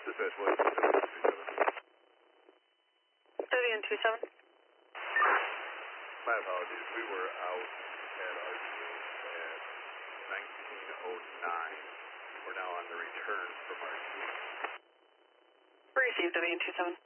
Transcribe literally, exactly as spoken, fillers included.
Dispatch one seven two seven. Vivian two seven. My apologies. We were out at our team at nineteen oh nine. We're now on the return from our team. Received Vivian two seven.